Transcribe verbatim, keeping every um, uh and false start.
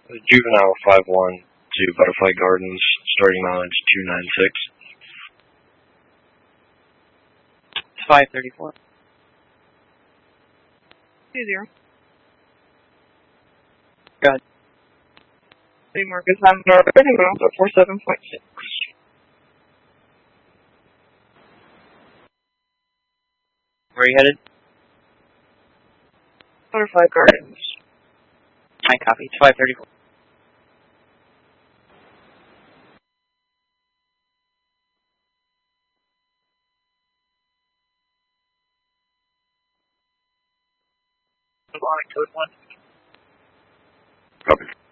Juvenile five one to Butterfly Gardens, starting mileage two nine six. five thirty-four. Two zero. Go ahead. City Marcus Hammer, and also four seven point six. Where are you headed? Butterfly Gardens. I copy. It's five thirty-four. Code one. Copy.